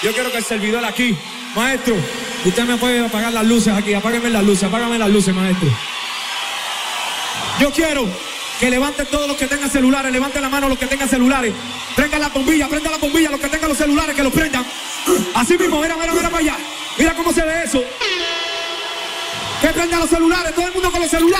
Yo quiero que el servidor aquí, maestro, usted me puede apagar las luces aquí, apágame las luces, maestro. Yo quiero que levanten todos los que tengan celulares, levanten la mano los que tengan celulares, prendan la bombilla, los que tengan los celulares, que los prendan. Así mismo, mira para allá. Mira cómo se ve eso. Que prendan los celulares, todo el mundo con los celulares.